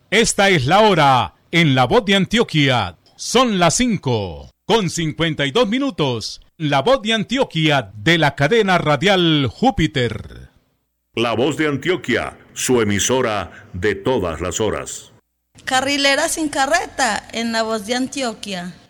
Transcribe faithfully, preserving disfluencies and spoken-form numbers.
Esta es la hora en La Voz de Antioquia. Son las cinco con cincuenta y dos minutos. La Voz de Antioquia de la cadena radial Júpiter. La Voz de Antioquia, su emisora de todas las horas. Carrilera sin carreta en La Voz de Antioquia.